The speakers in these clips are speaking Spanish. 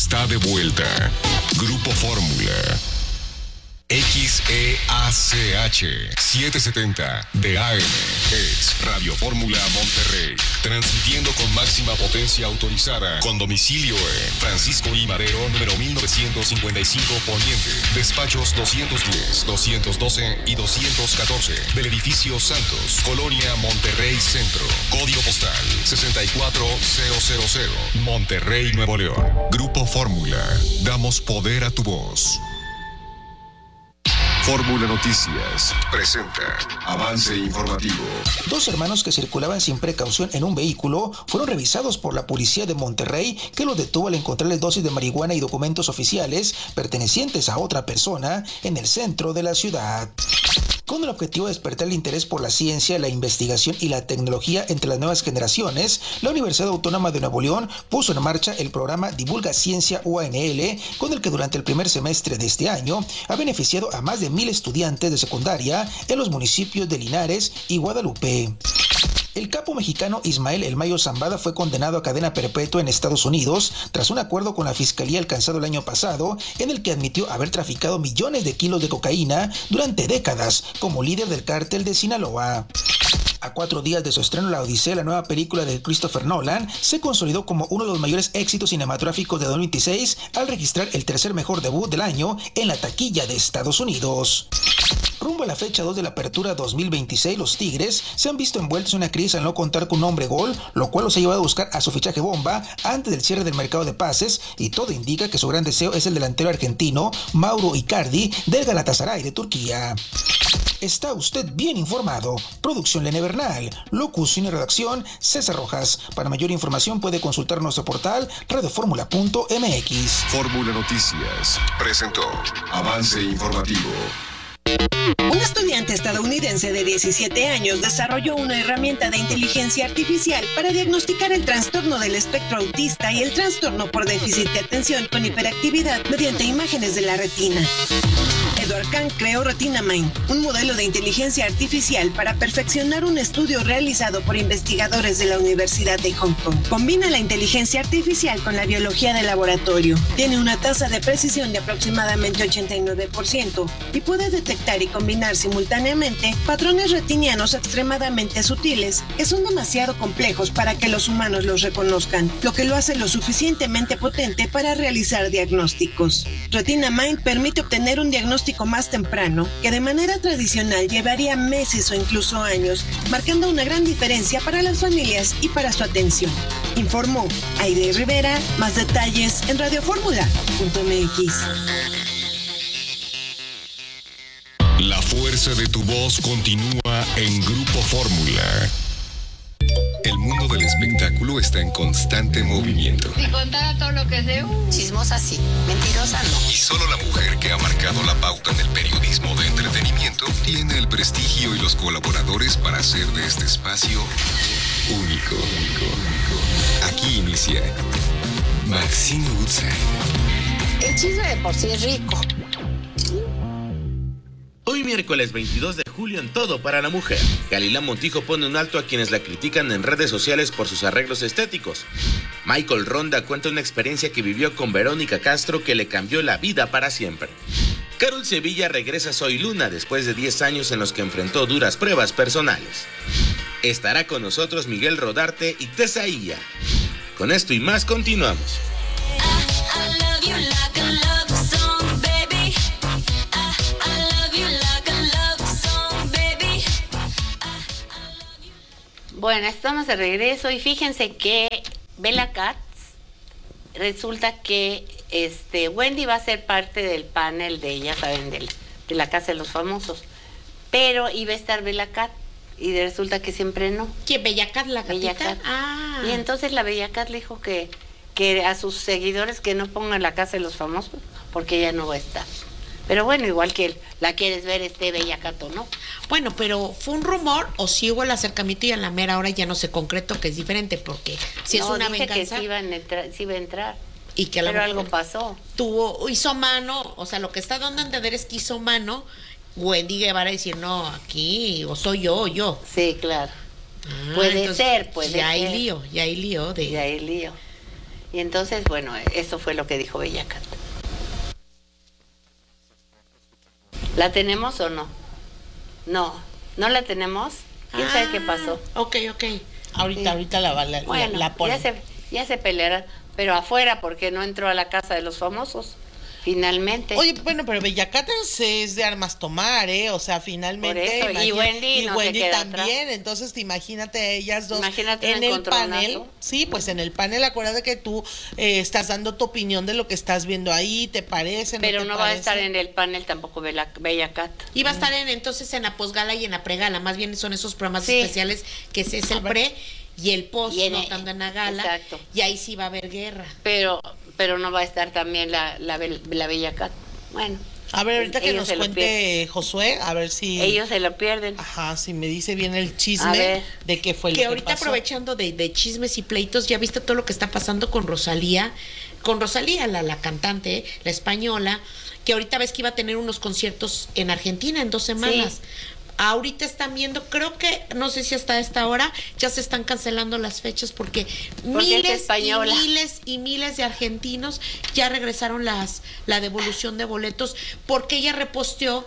está de vuelta. Grupo Fórmula. XEACH 770 de AM es Radio Fórmula Monterrey, transmitiendo con máxima potencia autorizada, con domicilio en Francisco I. Madero, número 1955 Poniente, despachos 210, 212 y 214 del edificio Santos, Colonia Monterrey Centro, código postal 64000, Monterrey, Nuevo León. Grupo Fórmula, damos poder a tu voz. Fórmula Noticias presenta avance informativo. Dos hermanos que circulaban sin precaución en un vehículo fueron revisados por la policía de Monterrey, que los detuvo al encontrarles dosis de marihuana y documentos oficiales pertenecientes a otra persona en el centro de la ciudad. Con el objetivo de despertar el interés por la ciencia, la investigación y la tecnología entre las nuevas generaciones, la Universidad Autónoma de Nuevo León puso en marcha el programa Divulga Ciencia UANL, con el que durante el primer semestre de este año ha beneficiado a más de 1,000 estudiantes de secundaria en los municipios de Linares y Guadalupe. El capo mexicano Ismael El Mayo Zambada fue condenado a cadena perpetua en Estados Unidos tras un acuerdo con la fiscalía alcanzado el año pasado, en el que admitió haber traficado millones de kilos de cocaína durante décadas como líder del cártel de Sinaloa. A 4 días de su estreno, La Odisea, la nueva película de Christopher Nolan, se consolidó como uno de los mayores éxitos cinematográficos de 2026 al registrar el tercer mejor debut del año en la taquilla de Estados Unidos. Rumbo a la fecha 2 de la apertura 2026, los Tigres se han visto envueltos en una crisis al no contar con un hombre gol, lo cual los ha llevado a buscar a su fichaje bomba antes del cierre del mercado de pases, y todo indica que su gran deseo es el delantero argentino Mauro Icardi del Galatasaray de Turquía. Está usted bien informado. Producción Lene Bernal, locución y redacción César Rojas. Para mayor información puede consultar nuestro portal radioformula.mx. Fórmula Noticias presentó avance informativo. Un estudiante estadounidense de 17 años desarrolló una herramienta de inteligencia artificial para diagnosticar el trastorno del espectro autista y el trastorno por déficit de atención con hiperactividad mediante imágenes de la retina. Edward Kang creó RetinaMind, un modelo de inteligencia artificial para perfeccionar un estudio realizado por investigadores de la Universidad de Hong Kong. Combina la inteligencia artificial con la biología de laboratorio. Tiene una tasa de precisión de aproximadamente 89% y puede detectar y combinar simultáneamente patrones retinianos extremadamente sutiles que son demasiado complejos para que los humanos los reconozcan, lo que lo hace lo suficientemente potente para realizar diagnósticos. RetinaMind permite obtener un diagnóstico más temprano, que de manera tradicional llevaría meses o incluso años, marcando una gran diferencia para las familias y para su atención. Informó Aide Rivera. Más detalles en radioformula.mx. La fuerza de tu voz continúa en Grupo Fórmula. El mundo del espectáculo está en constante movimiento. Si contara todo lo que sé, chismosa sí, mentirosa no. Y solo la mujer que ha marcado la pauta en el periodismo de entretenimiento tiene el prestigio y los colaboradores para hacer de este espacio único. Aquí inicia Maxine Woodside. El chisme de por sí es rico. Hoy miércoles 22 de julio en Todo para la Mujer, Galilán Montijo pone un alto a quienes la critican en redes sociales por sus arreglos estéticos. Michael Ronda cuenta una experiencia que vivió con Verónica Castro que le cambió la vida para siempre. Carol Sevilla regresa a Soy Luna después de 10 años en los que enfrentó duras pruebas personales. Estará con nosotros Miguel Rodarte y Tesaía. Con esto y más continuamos. Bueno, estamos de regreso y fíjense que Bella Katz, resulta que Wendy va a ser parte del panel de, ya saben, de la Casa de los Famosos, pero iba a estar Bella Katz y resulta que siempre no. ¿Quién? ¿Bella Katz, la gatita? Bella Katz. Ah. Y entonces la Bella Katz le dijo que a sus seguidores que no pongan la Casa de los Famosos porque ella no va a estar. Pero bueno, igual que la quieres ver Bella Katz, ¿no? Bueno, pero ¿fue un rumor o si hubo el acercamiento y a la mera hora ya no se concretó, que es diferente? Porque si no, es una dije venganza... que sí iba a entrar. Y que pero algo pasó. Hizo mano, o sea, lo que está dando a entender es que hizo mano Wendy Guevara decir, no, aquí, o soy yo. Sí, claro. Puede ser. Ya hay lío. Ya hay lío. Y entonces, bueno, eso fue lo que dijo Bella Cat. ¿La tenemos o no? No la tenemos. ¿Quién sabe qué pasó? Ok. Ahorita la ponen. Ya se pelearán, pero afuera, porque no entró a la casa de los famosos. Finalmente. Oye, bueno, pero Bella Cat es de armas tomar, o sea, finalmente. Por eso, y Wendy no Wendy se queda también, atrás. Entonces imagínate ellas dos Imagínate en un el panel. encontronazo. Sí, pues en el panel, acuérdate que tú estás dando tu opinión de lo que estás viendo ahí, ¿te parece? Pero te no parece? va a estar en el panel tampoco Bella Cat. Y va a estar entonces en la posgala y en la pregala, más bien son esos programas Sí. especiales que es el pre y el post, Y no tanto en la gala. Exacto. Y ahí sí va a haber guerra. Pero no va a estar también la Bella Cat. Bueno. A ver, ahorita que ellos nos se lo cuente Josué, a ver si... Ellos se lo pierden. Ajá, si me dice bien el A chisme ver. de qué fue lo Que que ahorita pasó. aprovechando de chismes y pleitos, ya viste todo lo que está pasando con Rosalía, la cantante, la española, que ahorita ves que iba a tener unos conciertos en Argentina en 2 semanas. Sí. Ahorita están viendo, creo que, no sé si hasta esta hora, ya se están cancelando las fechas porque es miles española. y miles de argentinos ya regresaron la devolución de boletos porque ella reposteó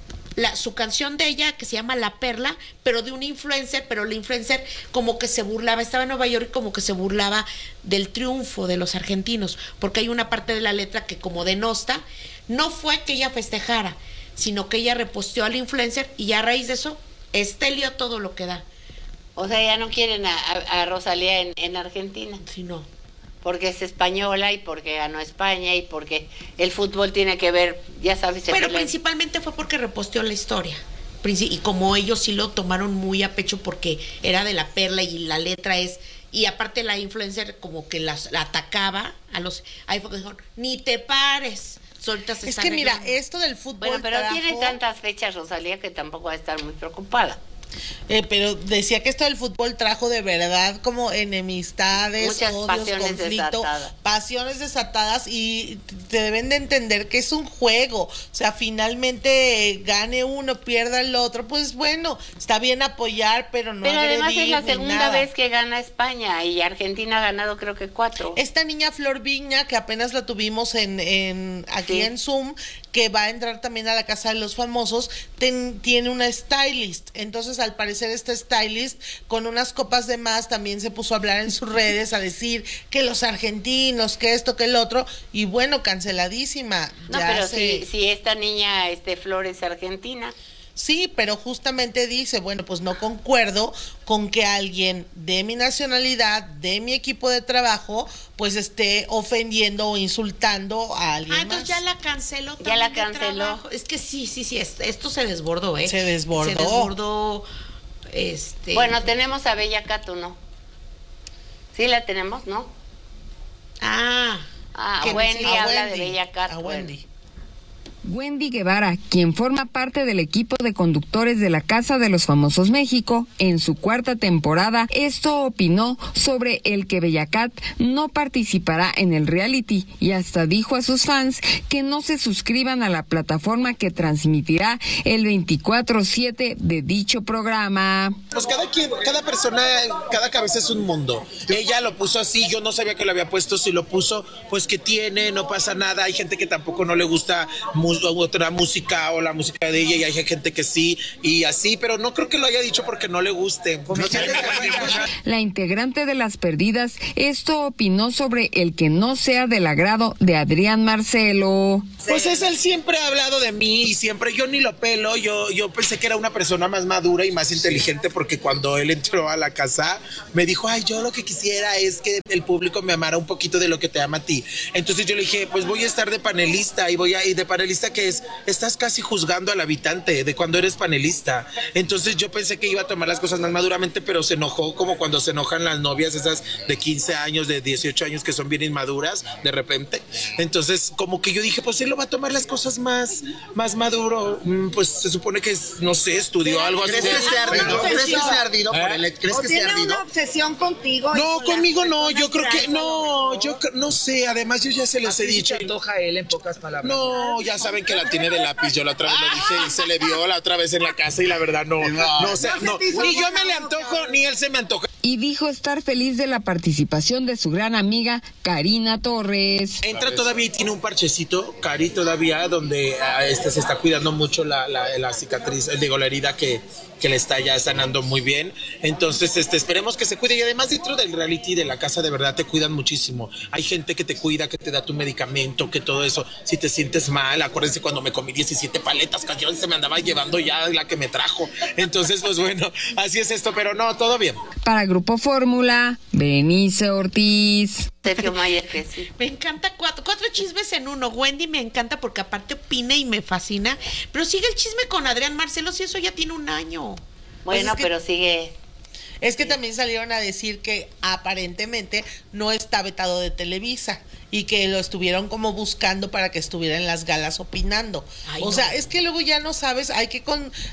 su canción de ella que se llama La Perla, pero de un influencer, pero la influencer como que se burlaba, estaba en Nueva York y como que se burlaba del triunfo de los argentinos, porque hay una parte de la letra que como denosta, no fue que ella festejara, sino que ella reposteó al influencer y a raíz de eso estelió todo lo que da. O sea, ya no quieren a Rosalía en Argentina. Sí, no. Porque es española y porque ganó España y porque el fútbol tiene que ver, ya sabes. Pero principalmente fue porque reposteó la historia. Y como ellos sí lo tomaron muy a pecho porque era de La Perla y la letra es... Y aparte la influencer como que la atacaba a los... Ahí fue que dijeron, ni te pares. Es que mira, esto del fútbol Bueno, pero tiene tantas fechas Rosalía que tampoco va a estar muy preocupada. Pero decía que esto del fútbol trajo de verdad como enemistades, muchas odios, pasiones conflicto, desatadas. pasiones desatadas, y te deben de entender que es un juego. O sea, finalmente gane uno, pierda el otro, pues bueno, está bien apoyar, pero no Pero además es la ni segunda nada. vez que gana España y Argentina ha ganado creo que 4. Esta niña Flor Viña, que apenas la tuvimos aquí Sí. en Zoom, que va a entrar también a la Casa de los Famosos, tiene una stylist. Entonces, al parecer, esta stylist, con unas copas de más, también se puso a hablar en sus redes, a decir que los argentinos, que esto, que el otro, y bueno, canceladísima. No, Ya pero se- si esta niña, Flor es argentina. Sí, pero justamente dice, bueno, pues no concuerdo con que alguien de mi nacionalidad, de mi equipo de trabajo, pues esté ofendiendo o insultando a alguien más. Entonces ya la canceló. Ya la también de canceló. trabajo. Es que sí, esto se desbordó, ¿eh? Se desbordó. Se desbordó, Bueno, tenemos a Bella Cat, ¿o no? Sí la tenemos, ¿no? que Wendy a habla Wendy, de Bella Cat. a Wendy. Wendy Guevara, quien forma parte del equipo de conductores de la Casa de los Famosos México, en su 4ª temporada, esto opinó sobre el que Bella Cat no participará en el reality y hasta dijo a sus fans que no se suscriban a la plataforma que transmitirá el 24/7 de dicho programa. Pues cada persona, cada cabeza es un mundo. Ella lo puso así, yo no sabía que lo había puesto, si lo puso, pues que tiene, no pasa nada. Hay gente que tampoco no le gusta otra música o la música de ella y hay gente que sí y así, pero no creo que lo haya dicho porque no le guste. La integrante de Las Perdidas, esto opinó sobre el que no sea del agrado de Adrián Marcelo. Pues él siempre ha hablado de mí y siempre, yo ni lo pelo, yo pensé que era una persona más madura y más inteligente porque cuando él entró a la casa me dijo, ay, yo lo que quisiera es que el público me amara un poquito de lo que te ama a ti. Entonces yo le dije, pues voy a estar de panelista y de panelista que es, estás casi juzgando al habitante de cuando eres panelista. Entonces yo pensé que iba a tomar las cosas más maduramente, pero se enojó como cuando se enojan las novias esas de 15 años, de 18 años que son bien inmaduras de repente. Entonces como que yo dije, pues él lo va a tomar las cosas más maduro. Pues se supone que, no sé, estudió algo así. ¿Crees que esté ardido? ¿Crees que esté ardido por él? ¿Crees que esté ardido? Una obsesión contigo. No, conmigo no, yo creo que no, no sé, además yo ya se les he dicho. ¿Se antoja él en pocas palabras? No, ya saben que la tiene de lápiz, yo la otra vez lo dije y se le vio la otra vez en la casa y la verdad no sé, ni yo me le antojo, ni él se me antoja. y dijo estar feliz de la participación de su gran amiga Karina Torres. Entra todavía y tiene un parchecito, Cari, todavía, donde se está cuidando mucho la cicatriz, la herida que le está ya sanando muy bien. Entonces, esperemos que se cuide. Y además, dentro del reality de la casa, de verdad te cuidan muchísimo. Hay gente que te cuida, que te da tu medicamento, que todo eso. Si te sientes mal, acuérdense cuando me comí 17 paletas, que yo se me andaba llevando ya la que me trajo. Entonces, pues bueno, así es esto, pero no, todo bien. Para Grupo Fórmula, Berenice Ortiz. Sergio Mayer, que sí. Me encanta cuatro chismes en uno. Wendy me encanta porque aparte opina y me fascina. Pero sigue el chisme con Adrián Marcelo, si eso ya tiene un año. Bueno, pues pero sigue. Es que también salieron a decir que aparentemente no está vetado de Televisa y que lo estuvieron como buscando para que estuviera en las galas opinando. Ay, o sea, es que luego ya no sabes, hay que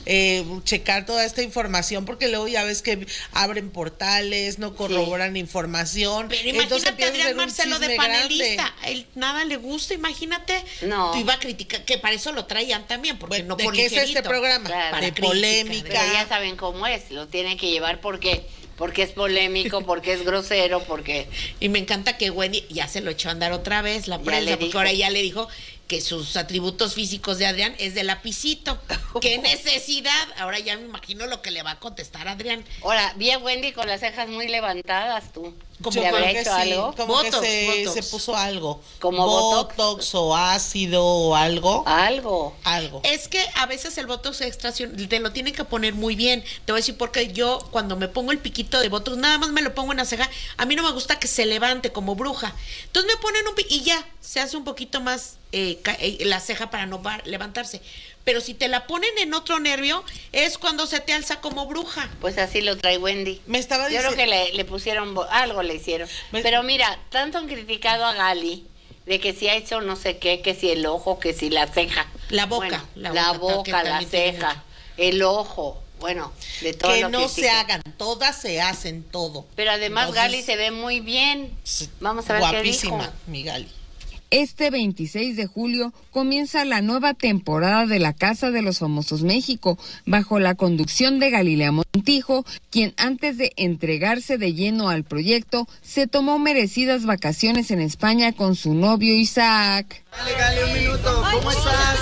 checar toda esta información porque luego ya ves que abren portales, no corroboran información. Pero imagínate a Adrián Marcelo de panelista, él nada le gusta, imagínate. No. Tú iba a criticar, que para eso lo traían también, porque bueno, no por ¿de qué es este programa? Claro. De polémica. Pero ya saben cómo es, lo tienen que llevar porque es polémico, porque es grosero, porque... Y me encanta que Wendy ya se lo echó a andar otra vez, la prensa, porque ahora ya le dijo que sus atributos físicos de Adrián es de lapicito. ¡Qué necesidad! Ahora ya me imagino lo que le va a contestar Adrián. Ahora, vi a Wendy con las cejas muy levantadas, tú. Como ¿Le habrá que hecho sí, algo? como Botox, que Botox. se puso algo. ¿Como Botox o ácido o algo. Algo. Es que a veces el Botox extra te lo tienen que poner muy bien. Te voy a decir porque yo cuando me pongo el piquito de Botox, nada más me lo pongo en la ceja. A mí no me gusta que se levante como bruja. Entonces me ponen y ya, se hace un poquito más la ceja para no levantarse. Pero si te la ponen en otro nervio, es cuando se te alza como bruja. Pues así lo trae Wendy. Me estaba Yo diciendo... creo que le pusieron, algo le hicieron. Pero mira, tanto han criticado a Gali de que si ha hecho no sé qué, que si el ojo, que si la ceja. La boca. Bueno, la boca, la ceja, el ojo. Bueno, de todo que lo no critican. se hagan, todas se hacen todo. Pero además Entonces, Gali se ve muy bien. Vamos a ver guapísima, qué dijo. mi Gali. Este 26 de julio comienza la nueva temporada de La Casa de los Famosos México, bajo la conducción de Galilea Montijo, quien antes de entregarse de lleno al proyecto, se tomó merecidas vacaciones en España con su novio Isaac. Dale, Gali, un minuto. ¿Cómo estás?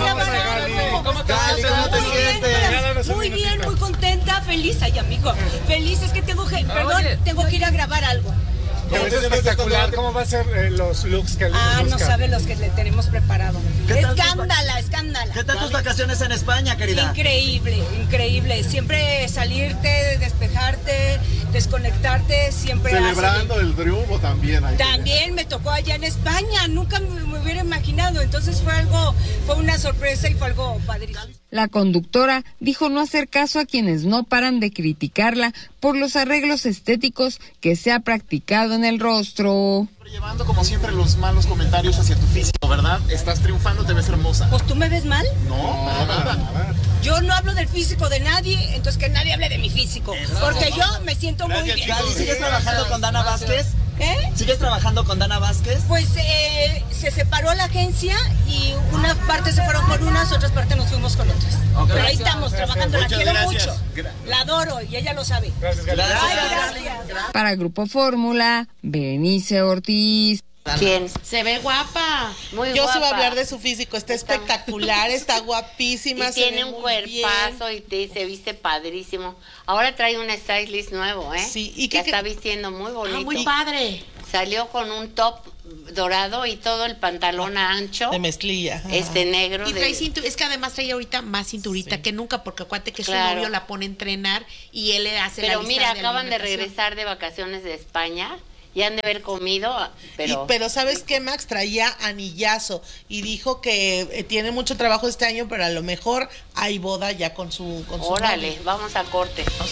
¿Cómo te sientes? Muy bien, muy contenta, feliz, ay amigo. Feliz, es que tengo que ir a grabar algo. Es espectacular. ¿Cómo va a ser los looks que busca? No sabe los que le tenemos preparado. Escándala. ¿Qué tal tus vacaciones en España, querida? Increíble. Siempre salirte, despejarte, desconectarte, siempre. Celebrando el triunfo también. También me tocó allá en España, nunca me hubiera imaginado. Entonces fue una sorpresa y fue algo padrísimo. La conductora dijo no hacer caso a quienes no paran de criticarla por los arreglos estéticos que se ha practicado en el rostro. Llevando como siempre los malos comentarios hacia tu físico, ¿verdad? Estás triunfando, te ves hermosa. Pues tú me ves mal. No, nada. Yo no hablo del físico de nadie, entonces que nadie hable de mi físico, porque yo me siento muy bien. Gali, ¿sigues trabajando con Dana Vázquez? ¿Eh? ¿Sigues trabajando con Dana Vázquez? Pues se separó la agencia y unas partes se fueron con unas, otras partes nos fuimos con otras. Okay. Pero ahí estamos trabajando, la quiero mucho, la adoro y ella lo sabe. Gracias. Para Grupo Fórmula, Berenice Ortiz. ¿Quién? Se ve guapa. Muy Yo guapa. sí voy a hablar de su físico, está espectacular, está guapísima. Y tiene un cuerpazo y se viste padrísimo. Ahora trae un stylist nuevo, ¿eh? Sí, y que está vistiendo muy bonito. Muy padre. Salió con un top dorado y todo el pantalón ancho. De mezclilla. Negro. Y trae es que además trae ahorita más cinturita que nunca, porque acuérdate que su novio la pone a entrenar y él le hace Pero la lista mira, de acaban de alimentación. regresar de vacaciones de España. Y han de haber comido, pero ¿sabes qué, Max? Traía anillazo y dijo que tiene mucho trabajo este año, pero a lo mejor hay boda ya con su Órale, novio. vamos a corte.